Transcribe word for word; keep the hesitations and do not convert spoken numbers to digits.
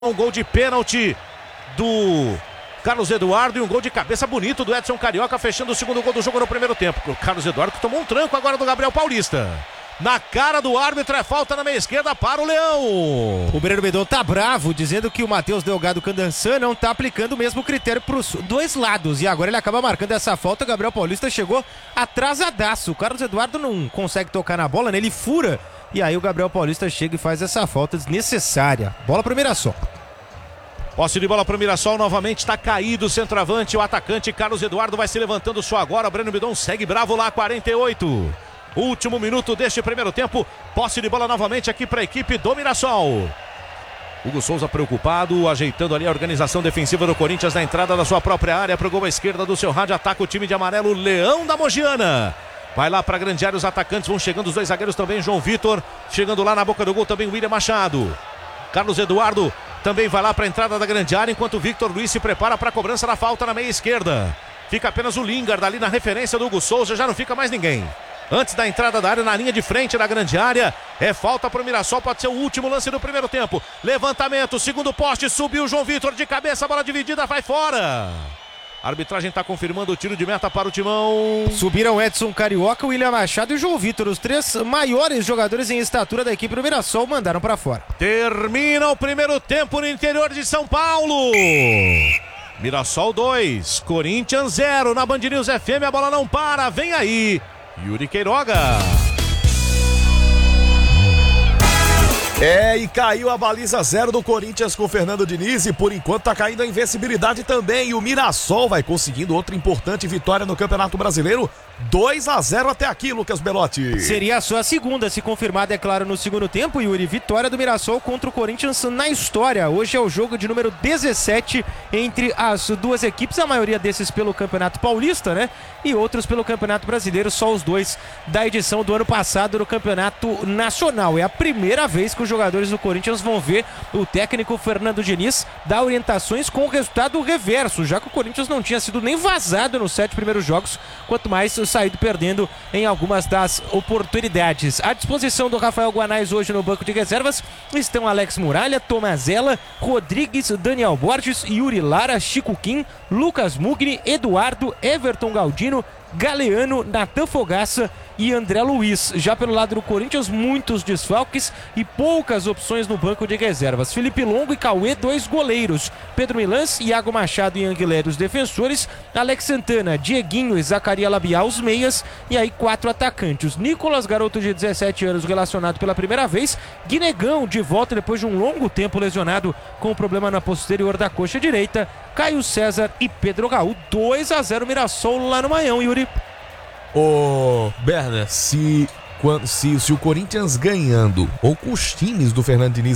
Um gol de pênalti do Carlos Eduardo e um gol de cabeça bonito do Edson Carioca, fechando o segundo gol do jogo no primeiro tempo. O Carlos Eduardo que tomou um tranco agora do Gabriel Paulista. Na cara do árbitro, é falta na meia esquerda para o Leão. O Breno Bedon tá bravo, dizendo que o Matheus Delgado Candançan não tá aplicando o mesmo critério pros dois lados. E agora ele acaba marcando essa falta. O Gabriel Paulista chegou atrasadaço. O Carlos Eduardo não consegue tocar na bola, né? Ele fura. E aí o Gabriel Paulista chega e faz essa falta desnecessária. Bola pro Mirassol. Posse de bola para o Mirassol, novamente está caído o centroavante, o atacante Carlos Eduardo vai se levantando só agora. O Breno Bedon segue bravo lá, quarenta e oito. Último minuto deste primeiro tempo. Posse de bola novamente aqui para a equipe do Mirassol. Hugo Souza preocupado, ajeitando ali a organização defensiva do Corinthians na entrada da sua própria área para o gol à esquerda do seu rádio. Ataca o time de amarelo, Leão da Mogiana. Vai lá para a grande área, os atacantes vão chegando, os dois zagueiros também, João Vitor. Chegando lá na boca do gol também William Machado. Carlos Eduardo também vai lá para a entrada da grande área, enquanto o Victor Luiz se prepara para a cobrança da falta na meia esquerda. Fica apenas o Lingard ali na referência do Hugo Souza, já não fica mais ninguém. Antes da entrada da área, na linha de frente da grande área, é falta para o Mirassol, pode ser o último lance do primeiro tempo. Levantamento, segundo poste, subiu o João Vitor de cabeça, bola dividida, vai fora. A arbitragem está confirmando o tiro de meta para o Timão. Subiram Edson Carioca, William Machado e João Vitor. Os três maiores jogadores em estatura da equipe do Mirassol mandaram para fora. Termina o primeiro tempo no interior de São Paulo. Mirassol dois, Corinthians zero. Na Band News F M a bola não para. Vem aí, Yuri Queiroga. É, e caiu a baliza zero do Corinthians com Fernando Diniz e por enquanto tá caindo a invencibilidade também. E o Mirassol vai conseguindo outra importante vitória no Campeonato Brasileiro. dois a zero até aqui, Lucas Belotti. Seria a sua segunda, se confirmada, é claro, no segundo tempo, Yuri. Vitória do Mirassol contra o Corinthians na história. Hoje é o jogo de número dezessete entre as duas equipes, a maioria desses pelo Campeonato Paulista, né? E outros pelo Campeonato Brasileiro, só os dois da edição do ano passado no Campeonato Nacional. É a primeira vez que os jogadores do Corinthians vão ver o técnico Fernando Diniz dar orientações com o resultado reverso, já que o Corinthians não tinha sido nem vazado nos sete primeiros jogos, quanto mais saído perdendo em algumas das oportunidades. À disposição do Rafael Guanais hoje no banco de reservas estão Alex Muralha, Tomazella, Rodrigues, Daniel Borges, Yuri Lara, Chico Kim, Lucas Mugni, Eduardo, Everton Galdino, Galeano, Natan Fogaça e André Luiz. Já pelo lado do Corinthians, muitos desfalques e poucas opções no banco de reservas. Felipe Longo e Cauê, dois goleiros. Pedro Milans, Iago Machado e Anguilera, os defensores. Alex Santana, Dieguinho e Zacaria Labial, os meias. E aí quatro atacantes. Nicolas, garoto de dezessete anos, relacionado pela primeira vez. Guinegão, de volta depois de um longo tempo lesionado com um problema na posterior da coxa direita. Caio César e Pedro Raul. Dois a zero Mirassol lá no Maião, Yuri. Ô, Berna, se, se, se o Corinthians ganhando ou com os times do Fernando Diniz